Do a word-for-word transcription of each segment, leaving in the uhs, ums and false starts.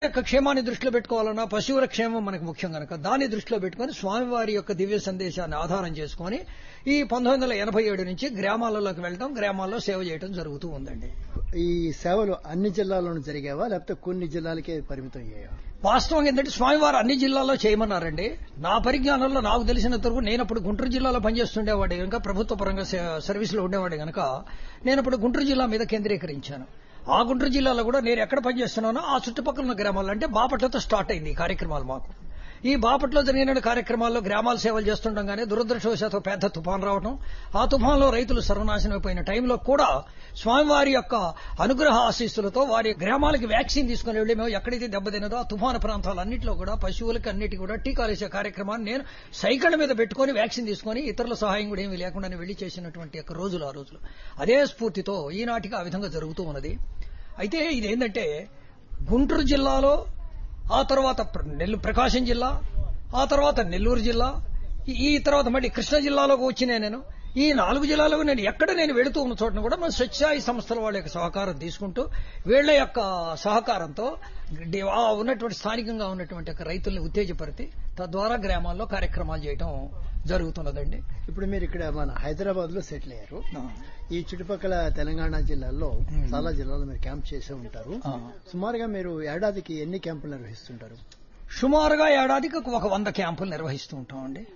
యొక్క క్షేమాన్ని దృష్టిలో పెట్టుకోవాలన్నా పశువుల క్షేమం మనకు ముఖ్యం కనుక దాన్ని దృష్టిలో పెట్టుకుని స్వామివారి యొక్క దివ్య సందేశాన్ని ఆధారం చేసుకుని ఈ పంతొమ్మిది వందల ఎనభై ఏడు నుంచి గ్రామాలలోకి వెళ్ళడం, గ్రామాల్లో సేవ చేయడం జరుగుతూ ఉందండి. ఈ సేవలు అన్ని జిల్లాల్లోనూ జరిగేవా లేకపోతే కొన్ని జిల్లాలకే పరిమితం అయ్యాయా? వాస్తవం ఏంటంటే స్వామివారు అన్ని జిల్లాల్లో చేయమన్నారండి. నా పరిజ్ఞానంలో నాకు తెలిసినంత వరకు నేను అప్పుడు గుంటూరు జిల్లాలో పనిచేస్తుండేవాడి కనుక, ప్రభుత్వ పరంగా సర్వీసులో ఉండేవాడి కనుక నేను అప్పుడు గుంటూరు జిల్లా మీద కేంద్రీకరించాను. ఆ గుంటూరు జిల్లాలో కూడా నేను ఎక్కడ పనిచేస్తున్నానో ఆ చుట్టుపక్కల ఉన్న గ్రామాలు, అంటే బాపట్లతో స్టార్ట్ అయింది ఈ కార్యక్రమాలు మాకు. ఈ బాపట్లో జరిగిన కార్యక్రమాల్లో గ్రామాల సేవలు చేస్తుండగానే దురదృష్టవశాత్తు పెద్ద తుఫాన్ రావడం, ఆ తుఫాన్లో రైతులు సర్వనాశనమైపోయిన టైంలో కూడా స్వామివారి యొక్క అనుగ్రహ ఆశీస్సులతో వారి గ్రామాలకి వ్యాక్సిన్ తీసుకుని వెళ్లి మేము ఎక్కడైతే దెబ్బతిన్నదో ఆ తుఫాను ప్రాంతాలన్నింటిలో కూడా పశువులకి అన్నిటి కూడా టీకాలు వేసే కార్యక్రమాన్ని నేను సైకిళ్ల మీద పెట్టుకుని వ్యాక్సిన్ తీసుకుని ఇతరుల సహాయం కూడా ఏమీ లేకుండా వెళ్లి చేసినటువంటి యొక్క రోజులు ఆ రోజులు. అదే స్ఫూర్తితో ఈనాటికి ఆ విధంగా జరుగుతూ ఉన్నది. అయితే ఇదేంటంటే గుంటూరు జిల్లాలో, ఆ తర్వాత నెల్లూరు ప్రకాశం జిల్లా, ఆ తర్వాత నెల్లూరు జిల్లా, ఈ తర్వాత మళ్ళీ కృష్ణా జిల్లాలోకి వచ్చినా నేను ఈ నాలుగు జిల్లాలో నేను ఎక్కడ నేను వెళుతూ ఉన్న చోటను కూడా మన స్వచ్ఛాయి సంస్థల వాళ్ళ యొక్క సహకారం తీసుకుంటూ వీళ్ల యొక్క సహకారంతో ఉన్నటువంటి స్థానికంగా ఉన్నటువంటి రైతుల్ని ఉత్తేజపరిచి తద్వారా గ్రామాల్లో కార్యక్రమాలు చేయడం జరుగుతున్నదండి. ఇప్పుడు మీరు ఇక్కడ మన హైదరాబాద్ లో సెటిల్ అయ్యారు. ఈ చుట్టుపక్కల తెలంగాణ జిల్లాల్లో చాలా జిల్లాల్లో మీరు క్యాంప్ చేసే ఉంటారు. సుమారుగా మీరు ఏడాదికి ఎన్ని క్యాంపులు నిర్వహిస్తుంటారు? సుమారుగా ఏడాదికి ఒక వంద క్యాంపులు నిర్వహిస్తూ ఉంటామండి.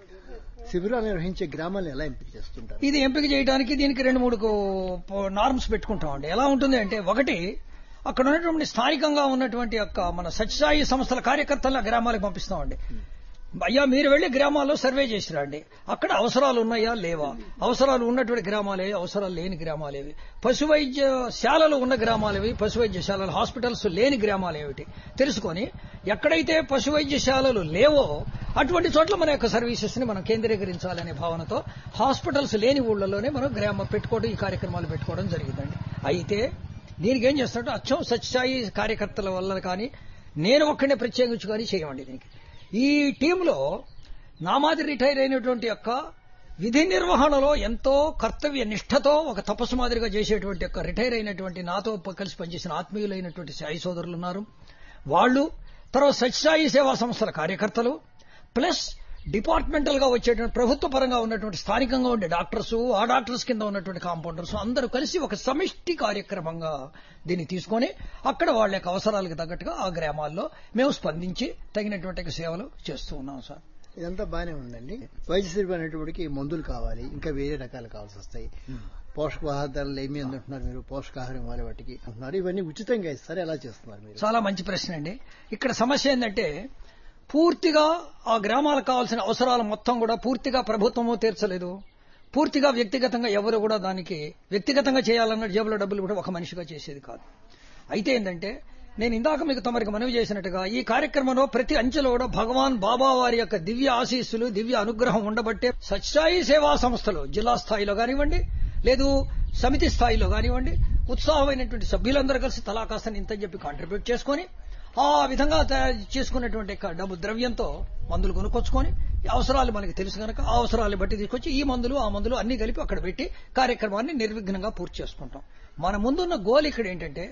శిబిరాలు నిర్వహించే గ్రామాలను ఎలా ఎంపిక చేస్తుంటారు? ఇది ఎంపిక చేయడానికి దీనికి రెండు మూడు నార్మ్స్ పెట్టుకుంటామండి. ఎలా ఉంటుంది అంటే, ఒకటి అక్కడ ఉన్నటువంటి స్థానికంగా ఉన్నటువంటి యొక్క మన సత్యసాయి సంస్థల కార్యకర్తలను గ్రామాలకు పంపిస్తామండి. అయ్యా మీరు వెళ్లి గ్రామాల్లో సర్వే చేసి రండి, అక్కడ అవసరాలు ఉన్నాయా లేవా, అవసరాలు ఉన్నటువంటి గ్రామాలేవి, అవసరాలు లేని గ్రామాలేవి, పశు వైద్యశాలలు ఉన్న గ్రామాలేవి, పశు వైద్యశాలలు హాస్పిటల్స్ లేని గ్రామాలేమిటి తెలుసుకొని ఎక్కడైతే పశు వైద్యశాలలు లేవో అటువంటి చోట్ల మన యొక్క సర్వీసెస్ ని మనం కేంద్రీకరించాలనే భావనతో హాస్పిటల్స్ లేని ఊళ్ళలోనే మనం గ్రామ పెట్టుకోవడం, ఈ కార్యక్రమాలు పెట్టుకోవడం జరిగిందండి. అయితే దీనికి ఏం చేస్తున్నట్టు అచ్చం సత్యసాయి కార్యకర్తల వల్ల కానీ నేను ఒక్కడే ప్రత్యేకించి కానీ చేయమండి. దీనికి ఈ టీంలో నామాది రిటైర్ అయినటువంటి యొక్క విధి నిర్వహణలో ఎంతో కర్తవ్య నిష్ఠతో ఒక తపస్సు మాదిరిగా చేసేటువంటి యొక్క రిటైర్ అయినటువంటి నాతో కలిసి పనిచేసిన ఆత్మీయులైనటువంటి సాయి సోదరులు ఉన్నారు. వాళ్ళు, తర్వాత సత్యసాయి సేవా సంస్థల కార్యకర్తలు, ప్లస్ డిపార్ట్మెంటల్ గా వచ్చేటువంటి ప్రభుత్వ పరంగా ఉన్నటువంటి స్థానికంగా ఉండే డాక్టర్స్, ఆ డాక్టర్స్ కింద ఉన్నటువంటి కాంపౌండర్స్ అందరూ కలిసి ఒక సమిష్టి కార్యక్రమంగా దీన్ని తీసుకొని అక్కడ వాళ్ళ యొక్క అవసరాలకు తగ్గట్టుగా ఆ గ్రామాల్లో మేము స్పందించి తగినటువంటి సేవలు చేస్తూ ఉన్నాం సార్. ఇదంతా బాగానే ఉందండి. వైద్య శిబిరం అనేటువంటికి మందులు కావాలి, ఇంకా వేరే రకాలు కావాల్సి వస్తాయి. పోషకాహారాలు ఏమి అంటున్నారు మీరు? పోషకాహారం ఇవ్వాలి వాటికి అంటున్నారు. ఇవన్నీ ఉచితంగా ఇస్తారు, ఎలా చేస్తున్నారు మీరు? చాలా మంచి ప్రశ్న అండి. ఇక్కడ సమస్య ఏంటంటే, పూర్తిగా ఆ గ్రామాలకు కావాల్సిన అవసరాలు మొత్తం కూడా పూర్తిగా ప్రభుత్వము తీర్చలేదు. పూర్తిగా వ్యక్తిగతంగా ఎవరు కూడా దానికి వ్యక్తిగతంగా చేయాలన్న జేబులో డబ్బులు కూడా ఒక మనిషిగా చేసేది కాదు. అయితే ఏంటంటే, నేను ఇందాక మీకు తమరికి మనవి చేసినట్టుగా ఈ కార్యక్రమంలో ప్రతి అంచెలో కూడా భగవాన్ బాబా వారి యొక్క దివ్య ఆశీస్సులు, దివ్య అనుగ్రహం ఉండబట్టే సత్యసాయి సేవా సంస్థలు జిల్లా స్థాయిలో కానివ్వండి, లేదు సమితి స్థాయిలో కానివ్వండి, ఉత్సాహమైనటువంటి సభ్యులందరూ కలిసి తలా కాస్త ఇంత చెప్పి కాంట్రిబ్యూట్ చేసుకుని ఆ విధంగా తయారు చేసుకున్నటువంటి డబ్బు ద్రవ్యంతో మందులు కొనుక్కొచ్చుకొని అవసరాలు మనకి తెలుసు కనుక ఆ అవసరాలు బట్టి తీసుకొచ్చి ఈ మందులు ఆ మందులు అన్ని కలిపి అక్కడ పెట్టి కార్యక్రమాన్ని నిర్విఘ్నంగా పూర్తి చేసుకుంటాం. మన ముందున్న గోల్ ఇక్కడ ఏంటంటే,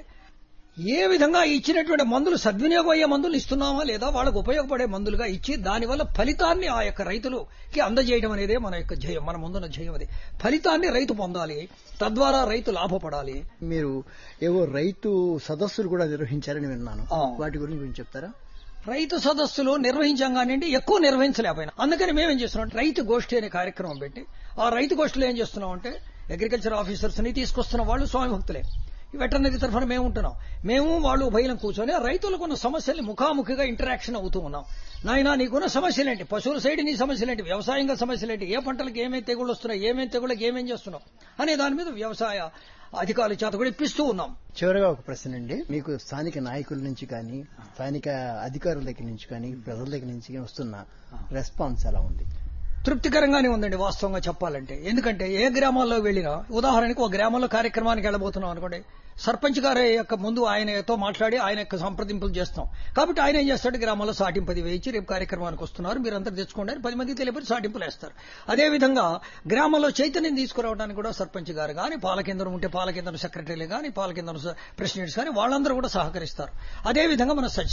ఏ విధంగా ఇచ్చినటువంటి మందులు సద్వినియోగం అయ్యే మందులు ఇస్తున్నామా లేదా వాళ్ళకు ఉపయోగపడే మందులుగా ఇచ్చి దానివల్ల ఫలితాన్ని ఆ యొక్క రైతులకి అందజేయడం అనేదే మన యొక్క ధ్యేయం, మన ముందున్న ధ్యేయం. అది ఫలితాన్ని రైతు పొందాలి, తద్వారా రైతు లాభపడాలి. మీరు ఏవో రైతు సదస్సులు కూడా నిర్వహించారని విన్నాను, వాటి గురించి కొంచెం చెప్తారా? రైతు సదస్సులు నిర్వహించాం కానివ్వండి, ఎక్కువ నిర్వహించలేకపోయినా. అందుకని మేమేం చేస్తున్నాం, రైతు గోష్ఠి అనే కార్యక్రమం పెట్టి ఆ రైతు గోష్ఠిలో ఏం చేస్తున్నాం అంటే, అగ్రికల్చర్ ఆఫీసర్స్ ని తీసుకొస్తున్న వాళ్ళు స్వామి భక్తులే, వెటర్నరీ తరఫున మేము ఉంటున్నాం. మేము వాళ్ళు ఉభయలం కూర్చొని రైతులకు ఉన్న సమస్యల్ని ముఖాముఖిగా ఇంటరాక్షన్ అవుతూ ఉన్నాం. నాయనా నీకున్న సమస్యలేంటి, పశువుల సైడ్ నీ సమస్యలేంటి, వ్యవసాయంగా సమస్యలేంటి, ఏ పంటలకు ఏమేమి తెగుళ్ళు వస్తున్నాయి, ఏమేమి తెగుళ్ళకి ఏమేం చేస్తున్నాం అనే దాని మీద వ్యవసాయ అధికారుల చేత కూడా ఇప్పిస్తూ ఉన్నాం. చివరిగా ఒక ప్రశ్న అండి, మీకు స్థానిక నాయకుల నుంచి కానీ స్థానిక అధికారుల దగ్గర నుంచి కానీ ప్రజల దగ్గర నుంచి వస్తున్న రెస్పాన్స్ ఎలా ఉంది? తృప్తికరంగానే ఉందండి వాస్తవంగా చెప్పాలంటే. ఎందుకంటే ఏ గ్రామాల్లో వెళ్ళినా, ఉదాహరణకు ఒక గ్రామంలో కార్యక్రమానికి వెళ్ళబోతున్నాం అనుకోండి, సర్పంచ్ గారి యొక్క ముందు ఆయనతో మాట్లాడి ఆయన యొక్క సంప్రదింపులు చేస్తాం. కాబట్టి ఆయన ఏం చేస్తాడు, గ్రామంలో సాటింపది వేయించి రేపు కార్యక్రమానికి వస్తున్నారు మీరంతా తెచ్చుకోండి అని పది మందికి తెలియపడి సాటింపులు వేస్తారు. అదేవిధంగా గ్రామంలో చైతన్యం తీసుకురావడానికి కూడా సర్పంచ్ గారు కానీ, పాలకేంద్రం ఉంటే పాలకేంద్రం సెక్రటరీలు కానీ, పాలకేంద్రం ప్రెసిడెంట్స్ కానీ వాళ్ళందరూ కూడా సహకరిస్తారు. అదేవిధంగా మన